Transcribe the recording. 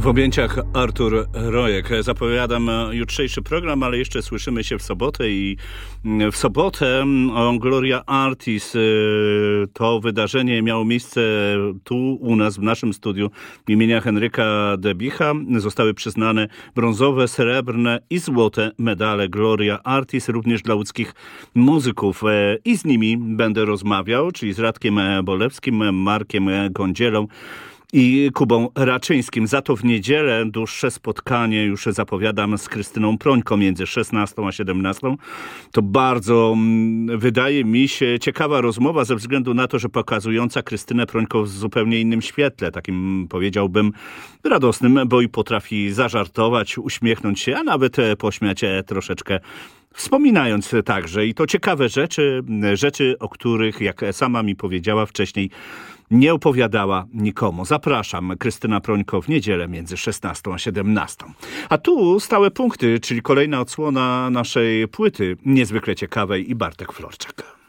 W objęciach Artur Rojek. Zapowiadam jutrzejszy program, ale jeszcze słyszymy się w sobotę i w sobotę Gloria Artis. To wydarzenie miało miejsce tu u nas w naszym studiu imienia Henryka Debicha. Zostały przyznane brązowe, srebrne i złote medale Gloria Artis również dla łódzkich muzyków. I z nimi będę rozmawiał, czyli z Radkiem Bolewskim, Markiem Gądzielą i Kubą Raczyńskim. Za to w niedzielę dłuższe spotkanie już zapowiadam z Krystyną Prońko między 16 a 17. To bardzo, wydaje mi się, ciekawa rozmowa ze względu na to, że pokazująca Krystynę Prońko w zupełnie innym świetle, takim powiedziałbym radosnym, bo i potrafi zażartować, uśmiechnąć się, a nawet pośmiać troszeczkę, wspominając także i to ciekawe rzeczy, o których, jak sama mi powiedziała wcześniej, nie opowiadała nikomu. Zapraszam, Krystyna Prońko w niedzielę między 16 a 17. A tu stałe punkty, czyli kolejna odsłona naszej płyty niezwykle ciekawej i Bartek Florczak.